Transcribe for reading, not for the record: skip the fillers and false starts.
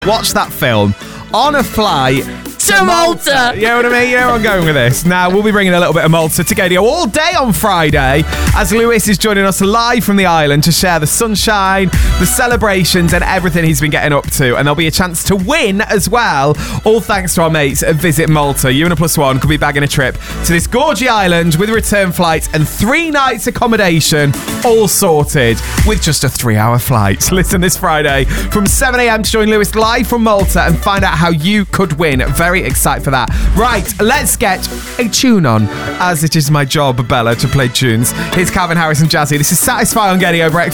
watch that film on a flight to Malta. You know what I mean? You know where I'm going with this. Now, we'll be bringing a little bit of Malta to Gaydio all day on Friday as Lewis is joining us live from the island to share the sunshine, the celebrations and everything he's been getting up to. And there'll be a chance to win as well, all thanks to our mates at Visit Malta. You and a +1 could be bagging a trip to this gorgeous island with return flights and 3 nights accommodation, all sorted with just a 3-hour flight. Listen this Friday from 7 a.m. to join Lewis live from Malta and find out how you could win. Very excited for that. Right, let's get a tune on, as it is my job, Bella, to play tunes. Here's Calvin Harris and Jazzy. This is Satisfy on Gaydio Breakfast.